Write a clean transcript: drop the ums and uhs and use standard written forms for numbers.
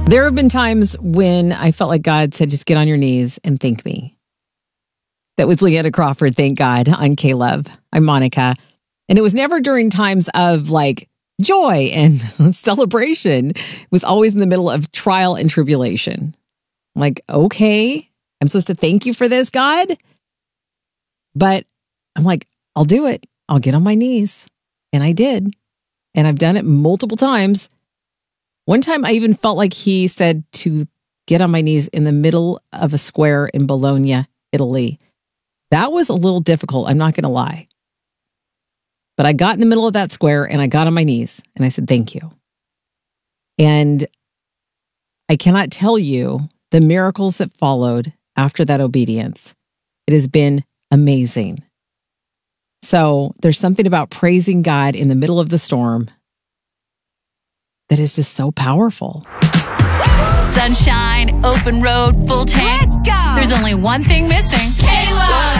There have been times when I felt like God said, just get on your knees and thank me. That was Leanna Crawford, thank God, on K-Love. I'm Monica. And it was never during times of like joy and celebration. It was always in the middle of trial and tribulation. I'm like, okay, I'm supposed to thank you for this, God. But I'm like, I'll do it. I'll get on my knees. And I did. And I've done it multiple times. One time I even felt like he said to get on my knees in the middle of a square in Bologna, Italy. That was a little difficult, I'm not going to lie. But I got in the middle of that square and I got on my knees and I said, thank you. And I cannot tell you the miracles that followed after that obedience. It has been amazing. So there's something about praising God in the middle of the storm that is just so powerful. Sunshine, open road, full tank. Let's go! There's only one thing missing. K-Love!